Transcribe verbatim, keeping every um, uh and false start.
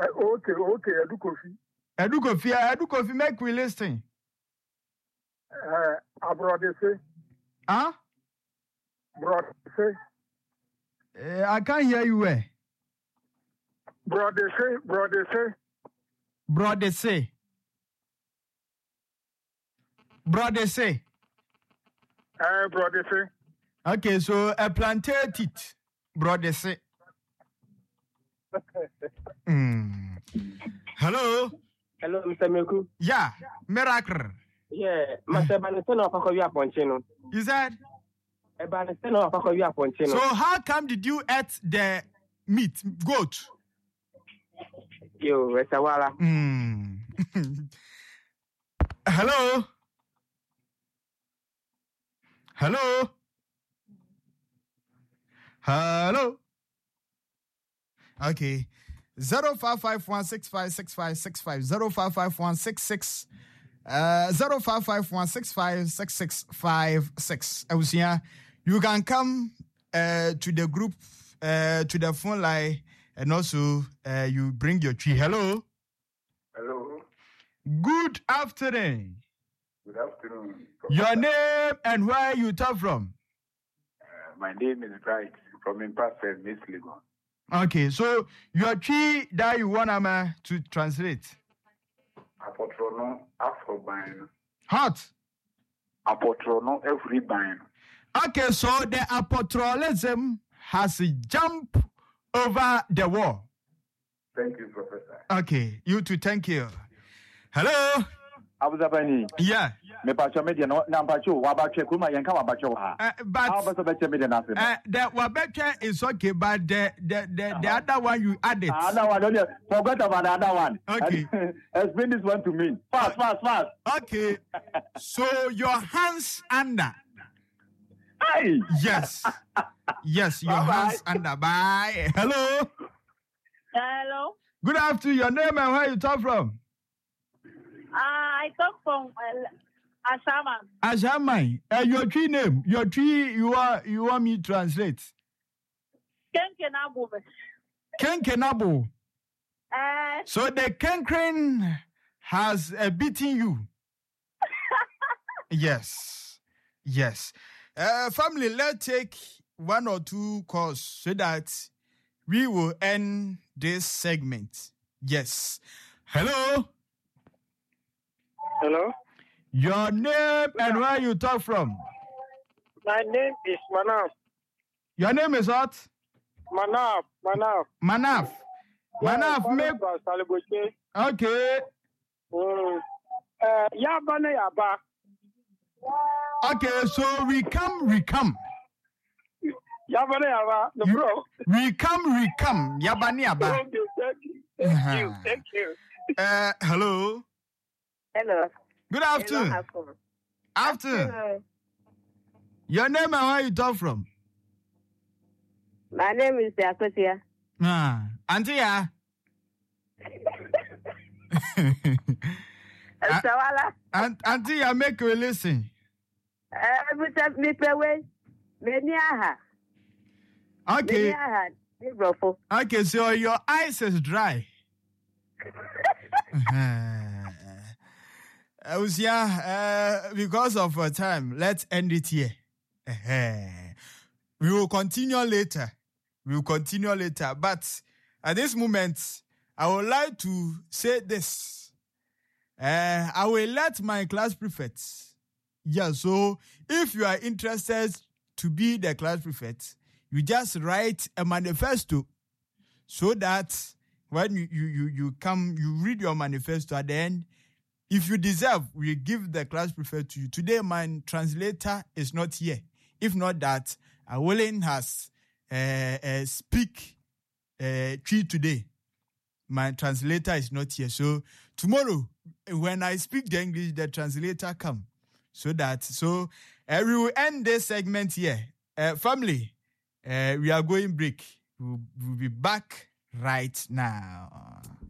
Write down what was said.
Okay, okay, Edu Kofi. Edu Kofi, Edu Kofi, make we listen. Uh, abroad they say. Huh? Abroad they say. Uh, I can't hear you well. Abroad they say, abroad they say. Abroad they say. Abroad they say. Uh, abroad they say. Okay, so a planted it. Abroad they say. mm. Hello. Hello, Mister Meku. Yeah, miracle. Yeah, Mister Banison of Akoya Ponchino. You said? A Banison of Akoya Ponchino. So, how come did you eat the meat, goat? Yo, Westawala. Mm. Hello? Hello? Hello? Okay. Zero five five one six five six five six five zero five five one six six uh zero five five one six five six six five six. Ausia, you can come uh to the group uh to the phone line and also uh you bring your tree. Hello. Hello. Good afternoon. Good afternoon. Your name and where you talk from? Uh, my name is Bright from Impasse, Miss Legon. Okay, so your tree that you want um, to translate. Apotrono Afroban. Hot. Apotrono Everyban. Okay, so the apotrolism has jumped over the wall. Thank you, Professor. Okay, you too, thank you. Hello? Abuzabani. Yeah. Me pacho media no na pacho wa bache kuma yanka wa bache ha. Uh, but how about the media na se? Uh, the wabeche is okay, but the the the, the other one you added. Other one, don't you forget about the other one. Okay. Explain this one to me. Fast, fast, fast. Okay. So your hands under. Hey. Yes. Yes, your Bye-bye. hands under. Bye. Hello. Hello. Good afternoon. Your name and where you talk from? Uh, I talk from uh, Asama. Ashamai. Uh, your tree name. Your tree. You want you want me to translate? Kenkenabu. Kenkenabo. Uh, So the Kenkren has uh, beaten you. Yes. Yes. Uh, family, let's take one or two calls so that we will end this segment. Yes. Hello. Hello? Your name and where you talk from? My name is Manaf. Your name is what? Manaf. Manaf. Manaf. Manaf, make... Okay. Mm. Uh, Yabane Yaba. Okay, so we come, we come. Yabane Yaba. The You- bro. We come, we come. Yabani yaba. Thank you. Thank you. Thank Uh-huh. you. Thank you. Uh, hello. hello. Good afternoon. Afternoon. Your name and where you talk from? My name is Yakosia. Ah, Auntie, yeah. Sawala. Aunt, Auntie, I make you listen. Every time me pay way. Many aha. Okay. Many aha. Me brofo. Okay, so your eyes is dry. I was yeah, uh, because of uh, time, let's end it here. We will continue later. We will continue later. But at this moment, I would like to say this. Uh, I will let my class prefects. Yeah, so if you are interested to be the class prefect, you just write a manifesto so that when you, you, you, you come, you read your manifesto at the end. If you deserve, we give the class prefect to you. Today, my translator is not here. If not that, Awolin has uh, uh, speak uh, tree today. My translator is not here. So tomorrow, when I speak the English, the translator come. So that, so uh, we will end this segment here. Uh, family, uh, we are going break. We'll, we'll be back right now.